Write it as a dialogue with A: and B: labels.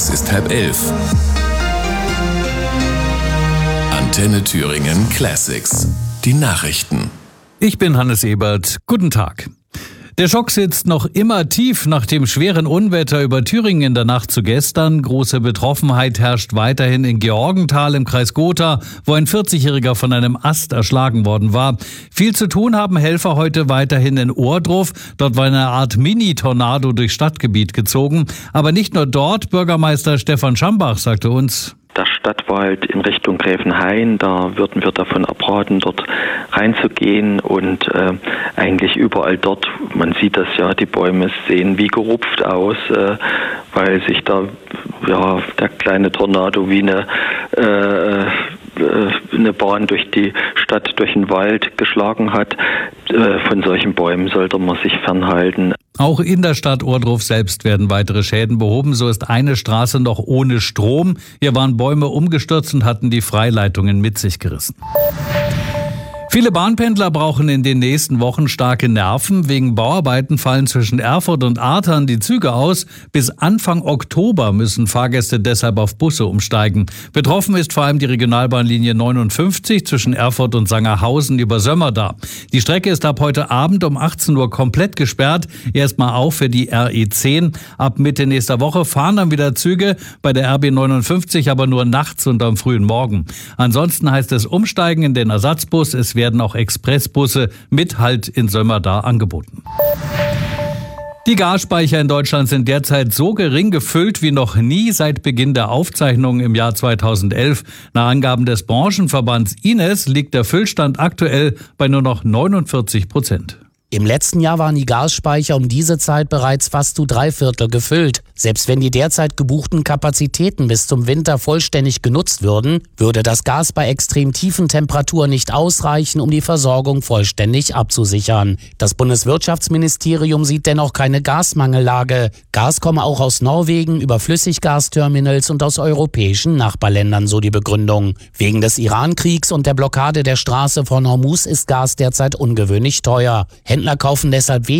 A: Es ist 10:30. Antenne Thüringen Classics. Die Nachrichten.
B: Ich bin Hannes Ebert. Guten Tag. Der Schock sitzt noch immer tief nach dem schweren Unwetter über Thüringen in der Nacht zu gestern. Große Betroffenheit herrscht weiterhin in Georgenthal im Kreis Gotha, wo ein 40-Jähriger von einem Ast erschlagen worden war. Viel zu tun haben Helfer heute weiterhin in Ohrdruf. Dort war eine Art Mini-Tornado durchs Stadtgebiet gezogen. Aber nicht nur dort. Bürgermeister Stefan Schambach sagte uns:
C: Der Stadtwald in Richtung Gräfenhain, da würden wir davon abraten, dort reinzugehen und eigentlich überall dort, man sieht das ja, die Bäume sehen wie gerupft aus, weil sich da der kleine Tornado wie eine Bahn durch die Stadt, durch den Wald geschlagen hat. Von solchen Bäumen sollte man sich fernhalten.
B: Auch in der Stadt Ohrdruf selbst werden weitere Schäden behoben. So ist eine Straße noch ohne Strom. Hier waren Bäume umgestürzt und hatten die Freileitungen mit sich gerissen. Viele Bahnpendler brauchen in den nächsten Wochen starke Nerven. Wegen Bauarbeiten fallen zwischen Erfurt und Artern die Züge aus. Bis Anfang Oktober müssen Fahrgäste deshalb auf Busse umsteigen. Betroffen ist vor allem die Regionalbahnlinie 59 zwischen Erfurt und Sangerhausen über Sömmerda. Die Strecke ist ab heute Abend um 18 Uhr komplett gesperrt. Erstmal auch für die RE10. Ab Mitte nächster Woche fahren dann wieder Züge, bei der RB 59 aber nur nachts und am frühen Morgen. Ansonsten heißt es umsteigen in den Ersatzbus. Es werden auch Expressbusse mit Halt in Sömmerda angeboten. Die Gasspeicher in Deutschland sind derzeit so gering gefüllt wie noch nie seit Beginn der Aufzeichnungen im Jahr 2011. Nach Angaben des Branchenverbands Ines liegt der Füllstand aktuell bei nur noch 49%.
D: Im letzten Jahr waren die Gasspeicher um diese Zeit bereits fast zu 3/4 gefüllt. Selbst wenn die derzeit gebuchten Kapazitäten bis zum Winter vollständig genutzt würden, würde das Gas bei extrem tiefen Temperaturen nicht ausreichen, um die Versorgung vollständig abzusichern. Das Bundeswirtschaftsministerium sieht dennoch keine Gasmangellage. Gas komme auch aus Norwegen über Flüssiggasterminals und aus europäischen Nachbarländern, so die Begründung. Wegen des Iran-Kriegs und der Blockade der Straße von Hormuz ist Gas derzeit ungewöhnlich teuer. Händler kaufen deshalb